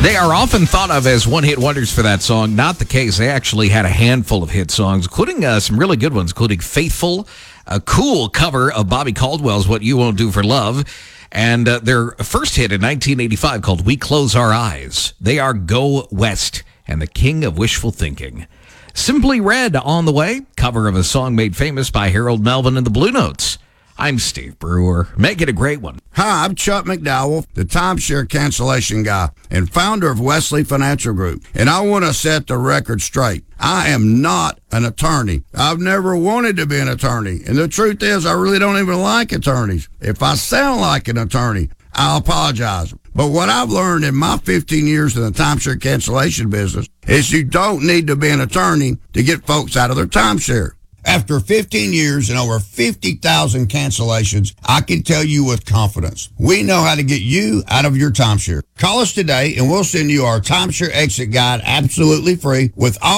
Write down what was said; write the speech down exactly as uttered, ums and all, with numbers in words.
They are often thought of as one-hit wonders for that song. Not the case. They actually had a handful of hit songs, including uh, some really good ones, including Faithful, a cool cover of Bobby Caldwell's What You Won't Do for Love, and uh, their first hit in nineteen eighty-five called We Close Our Eyes. They are Go West and the King of Wishful Thinking. Simply Red on the way, cover of a song made famous by Harold Melvin and the Blue Notes. I'm Steve Brewer. Make it a great one. Hi, I'm Chuck McDowell, the timeshare cancellation guy and founder of Wesley Financial Group. And I want to set the record straight. I am not an attorney. I've never wanted to be an attorney. And the truth is, I really don't even like attorneys. If I sound like an attorney, I'll apologize. But what I've learned in my fifteen years in the timeshare cancellation business is you don't need to be an attorney to get folks out of their timeshare. After fifteen years and over fifty thousand cancellations, I can tell you with confidence, we know how to get you out of your timeshare. Call us today and we'll send you our timeshare exit guide absolutely free with all